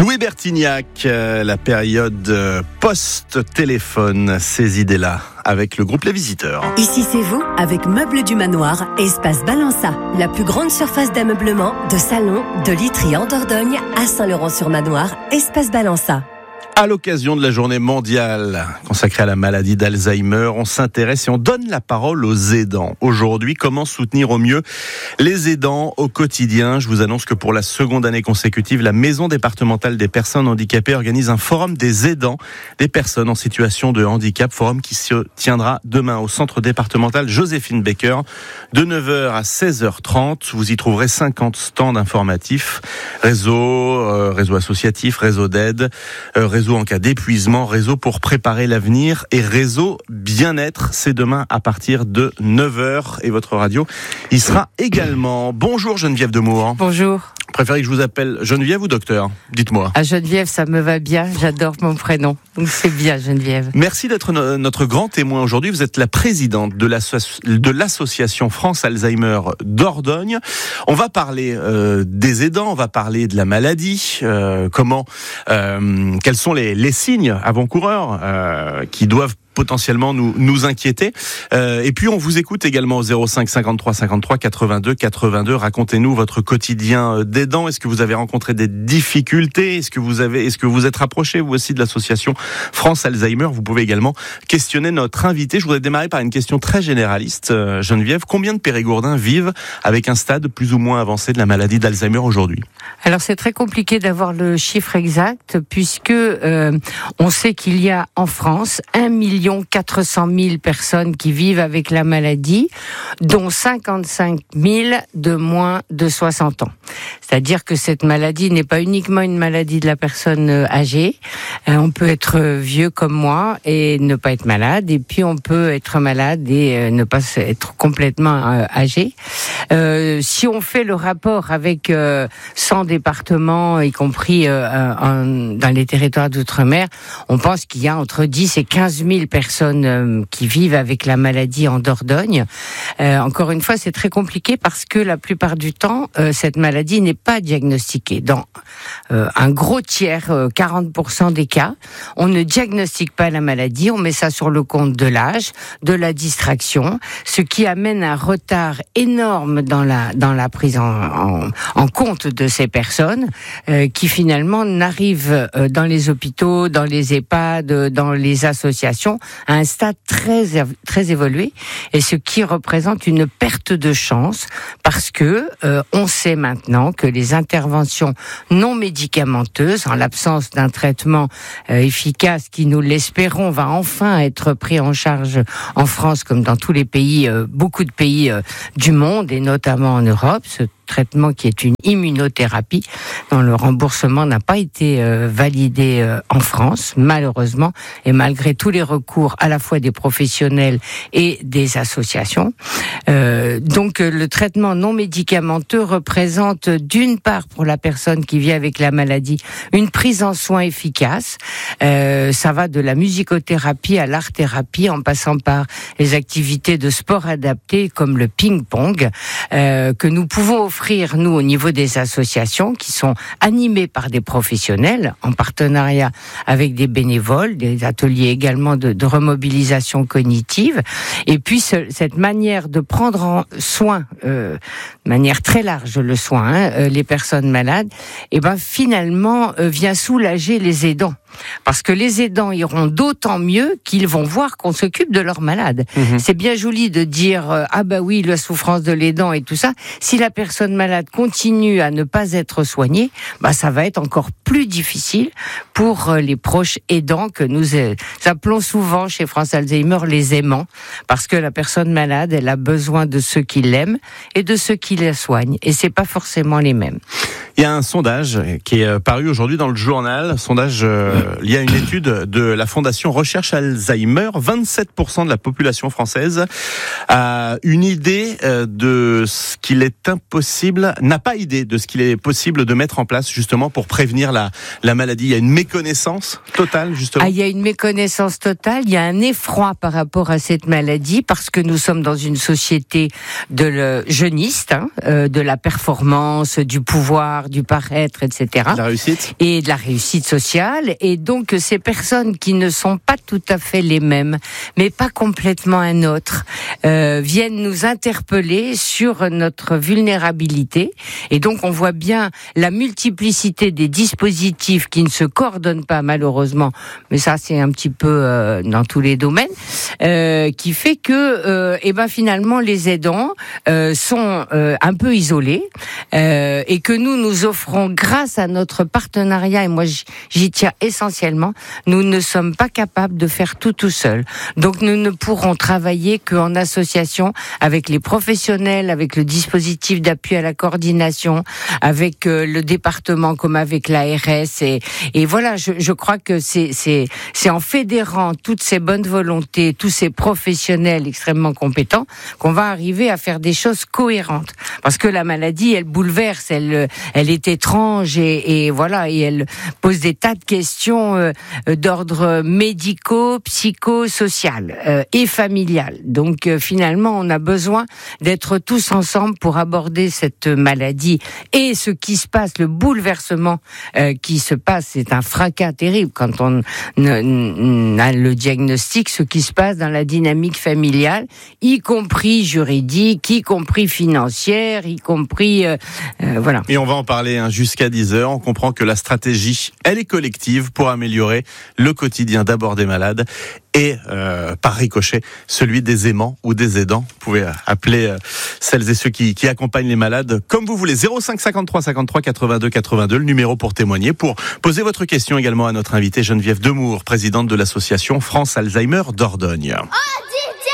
Louis Bertignac, la période post-téléphone, ces idées-là, avec le groupe Les Visiteurs. Ici c'est vous, avec Meubles du Manoir, Espace Balança, la plus grande surface d'ameublement, de salon, de literie en Dordogne, à Saint-Laurent-sur-Manoir, Espace Balança. À l'occasion de la journée mondiale consacrée à la maladie d'Alzheimer, on s'intéresse et on donne la parole aux aidants. Aujourd'hui, comment soutenir au mieux les aidants au quotidien ? Je vous annonce que pour la seconde année consécutive, la Maison départementale des personnes handicapées organise un forum des aidants des personnes en situation de handicap. Forum qui se tiendra demain au centre départemental Joséphine Baker de 9h à 16h30. Vous y trouverez 50 stands informatifs, réseau associatif, réseau d'aide, réseau en cas d'épuisement, réseau pour préparer l'avenir et réseau bien-être. C'est demain à partir de 9h et votre radio y sera également. Bonjour Geneviève Demour. Bonjour. Préférez que je vous appelle Geneviève ou docteur ? Dites-moi. À Geneviève, ça me va bien. J'adore mon prénom. Donc c'est bien Geneviève. Merci d'être notre grand témoin aujourd'hui. Vous êtes la présidente de l'association France Alzheimer Dordogne. On va parler des aidants, on va parler de la maladie, quels sont les signes avant-coureurs qui doivent potentiellement nous inquiéter. Et puis on vous écoute également au 05 53 53 82 82. Racontez-nous votre quotidien d'aidant. Est-ce que vous avez rencontré des difficultés ? Est-ce que vous êtes rapproché vous aussi de l'association France Alzheimer ? Vous pouvez également questionner notre invité. Je voudrais démarrer par une question très généraliste. Geneviève, combien de Périgourdins vivent avec un stade plus ou moins avancé de la maladie d'Alzheimer aujourd'hui ? Alors c'est très compliqué d'avoir le chiffre exact puisque on sait qu'il y a en France 1 400 000 personnes qui vivent avec la maladie, dont 55 000 de moins de 60 ans. C'est-à-dire que cette maladie n'est pas uniquement une maladie de la personne âgée. On peut être vieux comme moi et ne pas être malade, et puis on peut être malade et ne pas être complètement âgé. Si on fait le rapport avec 100 départements, y compris dans les territoires d'outre-mer, on pense qu'il y a entre 10 et 15 000 personnes qui vivent avec la maladie en Dordogne. Encore une fois, c'est très compliqué parce que la plupart du temps, cette maladie n'est pas diagnostiquée. Dans un gros tiers, 40% des cas, on ne diagnostique pas la maladie, on met ça sur le compte de l'âge, de la distraction, ce qui amène un retard énorme dans la prise en compte de ces personnes qui finalement n'arrivent dans les hôpitaux, dans les EHPAD, dans les associations à un stade très évolué, et ce qui représente une perte de chance parce que on sait maintenant que les interventions non médicamenteuses, en l'absence d'un traitement efficace qui, nous l'espérons, va enfin être pris en charge en France comme dans tous les pays, beaucoup de pays du monde et notamment en Europe, ce traitement qui est une immunothérapie dont le remboursement n'a pas été validé en France, malheureusement, et malgré tous les recours à la fois des professionnels et des associations. Donc le traitement non médicamenteux représente d'une part pour la personne qui vit avec la maladie une prise en soins efficace. Ça va de la musicothérapie à l'art-thérapie en passant par les activités de sport adapté comme le ping-pong que nous pouvons offrir nous au niveau des associations qui sont animées par des professionnels en partenariat avec des bénévoles, des ateliers également de remobilisation cognitive, et puis cette manière de prendre en soin, de manière très large le soin, les personnes malades, et finalement vient soulager les aidants. Parce que les aidants iront d'autant mieux qu'ils vont voir qu'on s'occupe de leurs malades. C'est bien joli de dire ah bah oui, la souffrance de l'aidant et tout ça. Si la personne malade continue à ne pas être soignée, ça va être encore plus difficile pour les proches aidants que nous appelons souvent chez France Alzheimer les aimants, parce que la personne malade, elle a besoin de ceux qui l'aiment et de ceux qui la soignent, et c'est pas forcément les mêmes. Il y a un sondage qui est paru aujourd'hui dans le journal, sondage lié à une étude de la Fondation Recherche Alzheimer. 27% de la population française a une idée de ce qu'il est impossible, n'a pas idée de ce qu'il est possible de mettre en place justement pour prévenir la maladie. Il y a une méconnaissance totale justement. Il y a une méconnaissance totale, il y a un effroi par rapport à cette maladie parce que nous sommes dans une société jeuniste, de la performance, du pouvoir, du paraître, etc. La réussite. Et de la réussite sociale. Et donc, ces personnes qui ne sont pas tout à fait les mêmes, mais pas complètement un autre, viennent nous interpeller sur notre vulnérabilité. Et donc, on voit bien la multiplicité des dispositifs qui ne se coordonnent pas, malheureusement, mais ça, c'est un petit peu dans tous les domaines, qui fait que, finalement, les aidants sont un peu isolés, et que nous offrons, grâce à notre partenariat, et moi j'y tiens essentiellement, nous ne sommes pas capables de faire tout seul. Donc nous ne pourrons travailler qu'en association avec les professionnels, avec le dispositif d'appui à la coordination, avec le département comme avec l'ARS, et voilà, je crois que c'est en fédérant toutes ces bonnes volontés, tous ces professionnels extrêmement compétents, qu'on va arriver à faire des choses cohérentes. Parce que la maladie, elle bouleverse, elle est étrange, et voilà, et elle pose des tas de questions d'ordre médico, psycho-social et familial. Donc finalement, on a besoin d'être tous ensemble pour aborder cette maladie et ce qui se passe, le bouleversement qui se passe. C'est un fracas terrible quand on a le diagnostic, ce qui se passe dans la dynamique familiale, y compris juridique, y compris financière, y compris voilà. Et on va en parler jusqu'à 10h. On comprend que la stratégie, elle est collective pour améliorer le quotidien d'abord des malades et par ricochet celui des aimants ou des aidants. Vous pouvez appeler celles et ceux qui accompagnent les malades comme vous voulez. 05 53 53 82 82, le numéro pour témoigner, pour poser votre question également à notre invitée Geneviève Demour, présidente de l'association France Alzheimer Dordogne.